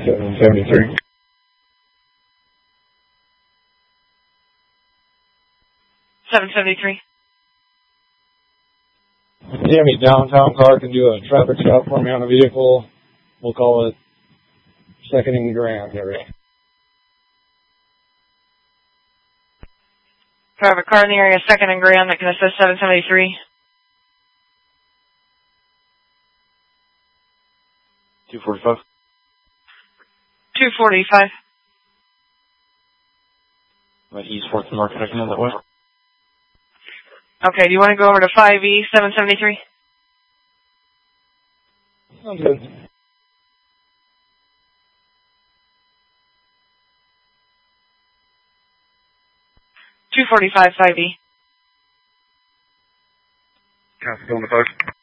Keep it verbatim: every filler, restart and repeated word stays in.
seven seventy-three. seven seventy-three. Yeah, me downtown car can do a traffic stop for me on a vehicle. We'll call it Second and Grand area. Private car in the area, Second and Grand, that can assist seven seventy-three. two forty-five. two forty-five. Right, East fourth and North connecting in that way. Okay, do you want to go over to five E, seven seventy-three? Sounds good. two forty-five, five E. Copy, going to five.